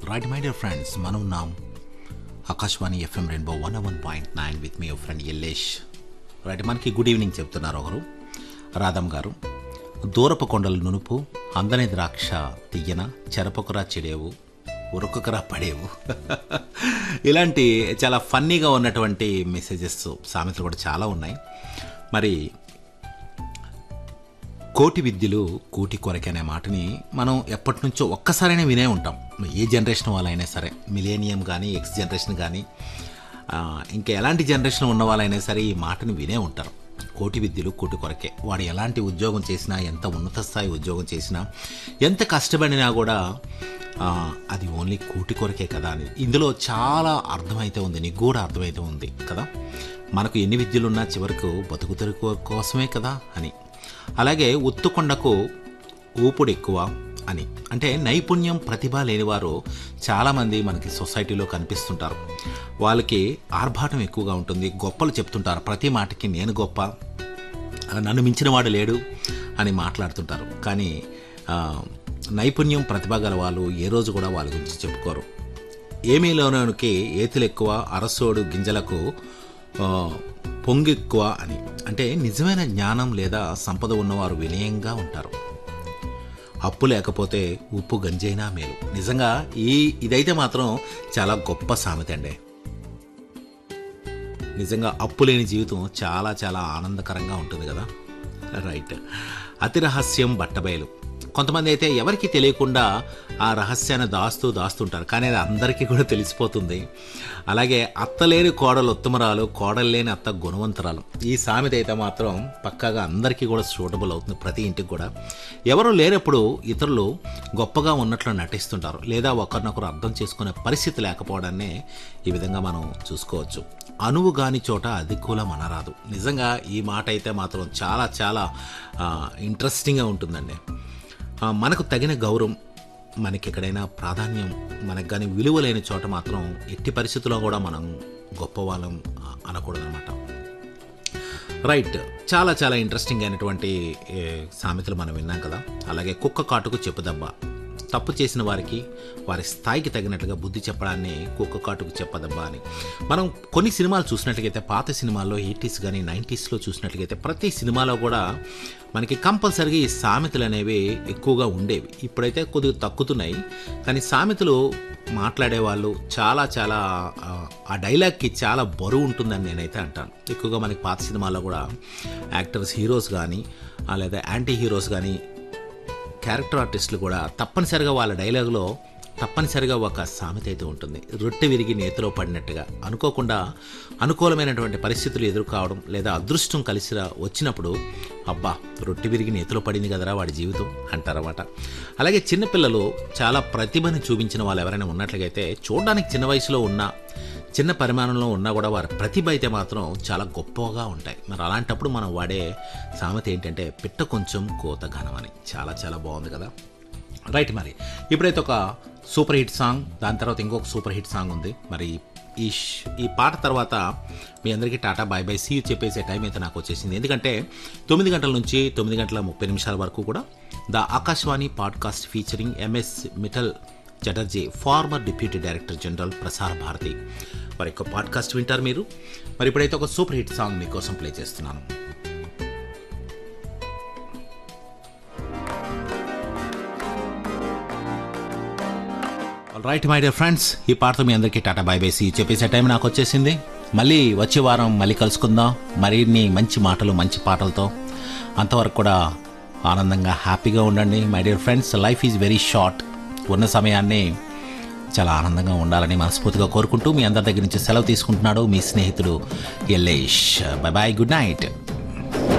Right my dear friends, మనం ఉన్నాం Akashvani FM rainbow 101.9 with me friend Yellesh. Right, మనకి good evening చెప్తున్నారు ఒకరు, రాధమ్ గారు. దూరపు కొండలు నునుపు, అందని ద్రాక్ష తియ్యన, చెరపకురా చెడేవు, ఉరకొకరా పడేవు. ఇలాంటి చాలా ఫన్నీగా ఉన్నటువంటి మెసేజెస్, సామెతలు కూడా చాలా ఉన్నాయి. మరి కోటి విద్యలు కూటి కొరకే అనే మాటని మనం ఎప్పటి నుంచో ఒక్కసారైనా వినే ఉంటాం. ఏ జనరేషన్ వాళ్ళైనా సరే, మిలేనియం కానీ, ఎక్స్ జనరేషన్ కానీ, ఇంకా ఎలాంటి జనరేషన్ ఉన్న వాళ్ళైనా సరే ఈ మాటని వినే ఉంటారు. కోటి విద్యలు కూటి కొరకే. వాడు ఎలాంటి ఉద్యోగం చేసినా, ఎంత ఉన్నత స్థాయి ఉద్యోగం చేసినా, ఎంత కష్టపడినా కూడా అది ఓన్లీ కూటి కొరకే కదా అని ఇందులో చాలా అర్థమైతే ఉంది, నిగూఢ అర్థమైతే ఉంది కదా. మనకు ఎన్ని విద్యలున్నా చివరకు బతుకుతెరు కోసమే కదా అని. అలాగే ఉత్తుకొండకు ఊపుడు ఎక్కువ అని, అంటే నైపుణ్యం, ప్రతిభ లేనివారు చాలామంది మనకి సొసైటీలో కనిపిస్తుంటారు. వాళ్ళకి ఆర్భాటం ఎక్కువగా ఉంటుంది, గొప్పలు చెప్తుంటారు. ప్రతి మాటకి నేను గొప్ప, నన్ను మించిన వాడు లేడు అని మాట్లాడుతుంటారు. కానీ నైపుణ్యం, ప్రతిభ గల వాళ్ళు ఏ రోజు కూడా వాళ్ళ గురించి చెప్పుకోరు. ఏమీలోనికి ఏతులు ఎక్కువ, అరసోడు గింజలకు పొంగెక్కువ అని, అంటే నిజమైన జ్ఞానం లేదా సంపద ఉన్నవారు వినయంగా ఉంటారు. అప్పు లేకపోతే ఉప్పు గంజైనా మేలు. నిజంగా ఇదైతే మాత్రం చాలా గొప్ప సామెత అండి. నిజంగా అప్పు లేని జీవితం చాలా చాలా ఆనందకరంగా ఉంటుంది కదా. రైట్. అతి రహస్యం బట్టబయలు. కొంతమంది అయితే ఎవరికి తెలియకుండా ఆ రహస్యాన్ని దాస్తుంటారు, కానీ అది అందరికీ కూడా తెలిసిపోతుంది. అలాగే అత్తలేని కోడలు ఉత్తమరాలు, కోడలు లేని అత్త గుణవంతరాలు. ఈ సామెత అయితే మాత్రం పక్కాగా అందరికీ కూడా సూటబుల్ అవుతుంది, ప్రతి ఇంటికి కూడా. ఎవరు లేనప్పుడు ఇతరులు గొప్పగా ఉన్నట్లు నటిస్తుంటారు, లేదా ఒకరినొకరు అర్థం చేసుకునే పరిస్థితి లేకపోవడాన్నే ఈ విధంగా మనం చూసుకోవచ్చు. అనువు గాని చోట అధికూలం అనరాదు. నిజంగా ఈ మాట అయితే మాత్రం చాలా చాలా ఇంట్రెస్టింగ్గా ఉంటుందండి. మనకు తగిన గౌరవం, మనకి ఎక్కడైనా ప్రాధాన్యం, మనకు కానీ విలువ లేని చోట మాత్రం ఎట్టి పరిస్థితుల్లో కూడా మనం గొప్పవాళ్ళం అనకూడదన్నమాట. రైట్. చాలా చాలా ఇంట్రెస్టింగ్ అయినటువంటి సామెతలు మనం విన్నాం కదా. అలాగే కుక్క కాటుకు చెప్పుదబ్బ. తప్పు చేసిన వారికి వారి స్థాయికి తగినట్లుగా బుద్ధి చెప్పడాన్ని కుక్క కాటుకు చెప్పదబ్బా అని. మనం కొన్ని సినిమాలు చూసినట్లయితే, పాత సినిమాల్లో 80s కానీ 90sలో చూసినట్లయితే ప్రతి సినిమాలో కూడా మనకి కంపల్సరీగా ఈ సామెతలు అనేవి ఎక్కువగా ఉండేవి. ఇప్పుడైతే కొద్దిగా తగ్గుతున్నాయి, కానీ సామెతలు మాట్లాడేవాళ్ళు చాలా చాలా ఆ డైలాగ్కి చాలా బరువు ఉంటుందని నేనైతే అంటాను. ఎక్కువగా మనకి పాత సినిమాల్లో కూడా యాక్టర్స్, హీరోస్ కానీ లేదా యాంటీ హీరోస్ కానీ, క్యారెక్టర్ ఆర్టిస్టులు కూడా తప్పనిసరిగా వాళ్ళ డైలాగులో తప్పనిసరిగా ఒక సామెత అయితే ఉంటుంది. రొట్టె విరిగి నేతిలో పడినట్టుగా. అనుకోకుండా అనుకూలమైనటువంటి పరిస్థితులు ఎదుర్కోవడం లేదా అదృష్టం కలిసి వచ్చినప్పుడు, అబ్బా రొట్టె విరిగి నేతిలో పడింది కదరా వాడి జీవితం అంటారన్నమాట. అలాగే చిన్నపిల్లలు చాలా ప్రతిభని చూపించిన వాళ్ళు ఎవరైనా ఉన్నట్లయితే, చూడడానికి చిన్న వయసులో ఉన్నా, చిన్న పరిమాణంలో ఉన్నా కూడా వారి ప్రతిభ అయితే మాత్రం చాలా గొప్పగా ఉంటాయి. మరి అలాంటప్పుడు మనం వాడే సామెత ఏంటంటే, పిట్ట కొంచెం కోత ఘనం అని. చాలా చాలా బాగుంది కదా. రైట్. మరి ఇప్పుడైతే ఒక సూపర్ హిట్ సాంగ్, దాని తర్వాత ఇంకొక సూపర్ హిట్ సాంగ్ ఉంది. మరి ఈ పాట తర్వాత మీ అందరికీ tata bye bye see you చెప్పేసే time అయితే నాకు వచ్చేసింది. ఎందుకంటే 9 గంటల నుంచి 9 గంటల 30 నిమిషాల వరకు కూడా the Akashvani podcast featuring MS Mittal Chatterjee, farmer deputy director general, ప్రసార్ Bharati వారి యొక్క పాడ్కాస్ట్ వింటారు మీరు. మరి ఇప్పుడైతే ఒక సూపర్ హిట్ సాంగ్ మీకోసం ప్లే చేస్తున్నాను. రైట్ మై డియర్ ఫ్రెండ్స్, ఈ పాటతో మీ అందరికీ tata bye bye see చెప్పేసే time నాకు వచ్చేసింది. మళ్ళీ వచ్చే వారం మళ్ళీ కలుసుకుందాం మరిన్ని మంచి మాటలు, మంచి పాటలతో. అంతవరకు కూడా ఆనందంగా, హ్యాపీగా ఉండండి my dear friends. Life is very short. ఉన్న సమయాన్ని చాలా ఆనందంగా ఉండాలని మనస్ఫూర్తిగా కోరుకుంటూ మీ అందరి దగ్గర నుంచి సెలవు తీసుకుంటున్నాడు మీ స్నేహితుడు Yellesh. Bye bye, good night.